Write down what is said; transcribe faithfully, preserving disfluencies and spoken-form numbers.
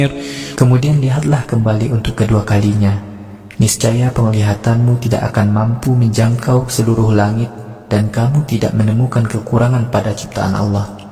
Kemudian lihatlah kembali untuk kedua kalinya. Niscaya penglihatanmu tidak akan mampu menjangkau seluruh langit, dan kamu tidak menemukan kekurangan pada ciptaan Allah.